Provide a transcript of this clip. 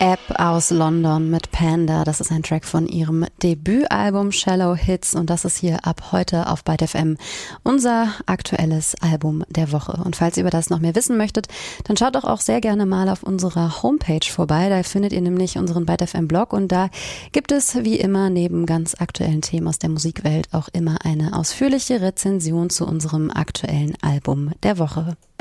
App aus London mit Panda. Das ist ein Track von ihrem Debütalbum Shallow Hits und das ist hier ab heute auf Byte FM unser aktuelles Album der Woche. Und falls ihr über das noch mehr wissen möchtet, dann schaut doch auch sehr gerne mal auf unserer Homepage vorbei. Da findet ihr nämlich unseren Byte FM Blog und da gibt es wie immer neben ganz aktuellen Themen aus der Musikwelt auch immer eine ausführliche Rezension zu unserem aktuellen Album der Woche.